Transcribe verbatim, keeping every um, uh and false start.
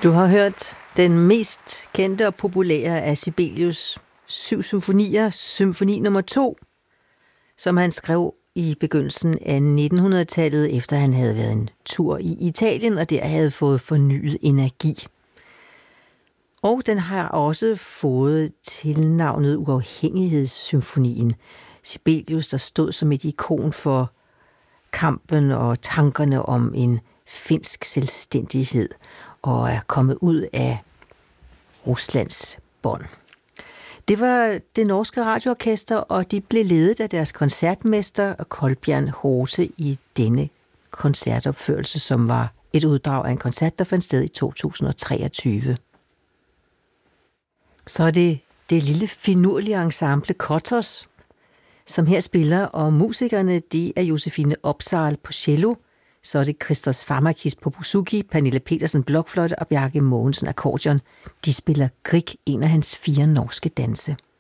Du har hørt den mest kendte og populære af Sibelius' syv symfonier, symfoni nummer to, som han skrev i begyndelsen af nittenhundredetallet, efter han havde været en tur i Italien, og der havde fået fornyet energi. Og den har også fået tilnavnet Uafhængighedssymfonien. Sibelius, der stod som et ikon for kampen og tankerne om en finsk selvstændighed, og er kommet ud af Ruslands bånd. Det var det norske radioorkester, og de blev ledet af deres koncertmester Kolbjørn Hose i denne koncertopførelse, som var et uddrag af en koncert, der fandt sted i to tusind og treogtyve. Så er det det lille finurlige ensemble Kotos, som her spiller, og musikerne, de er Josefine Opsahl på cello, så er det Christos Farmakis på buzuki, Pernille Petersen blokfløjte og Bjarke Mogensen akkordeon. De spiller Grieg, en af hans fire norske danse.